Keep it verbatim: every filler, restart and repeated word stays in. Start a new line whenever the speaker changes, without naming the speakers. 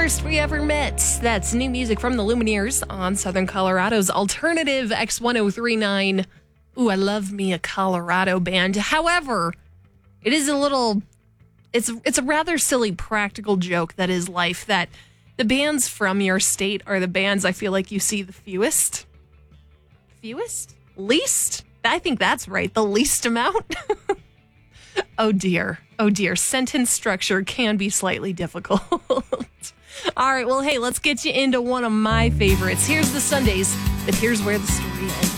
First We Ever Met. That's new music from the Lumineers on Southern Colorado's alternative X ten thirty-nine. Ooh, I love me a Colorado band. However, it is a little, it's it's a rather silly practical joke that is life, that the bands from your state are the bands I feel like you see the fewest. Fewest? Least? I think that's right. The least amount. Oh dear. Oh dear. Sentence structure can be slightly difficult. All right. Well, hey, let's get you into one of my favorites. Here's the Sundays, but here's where the story ends.